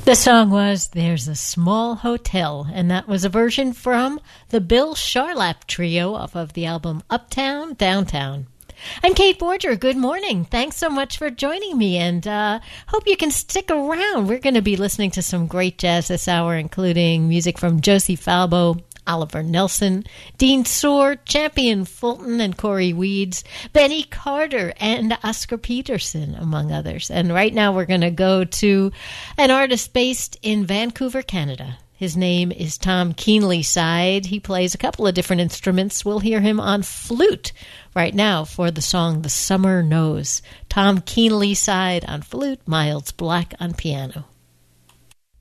The song was There's a Small Hotel, and that was a version from the Bill Charlap Trio off of the album Uptown, Downtown. I'm Kate Borger. Good morning. Thanks so much for joining me, and hope you can stick around. We're going to be listening to some great jazz this hour, including music from Josie Falbo, Oliver Nelson, Dean Soar, Champion Fulton and Corey Weeds, Benny Carter, and Oscar Peterson, among others. And right now we're going to go to an artist based in Vancouver, Canada. His name is Tom Keenlyside. He plays a couple of different instruments. We'll hear him on flute right now for the song The Summer Knows. Tom Keenlyside on flute, Miles Black on piano.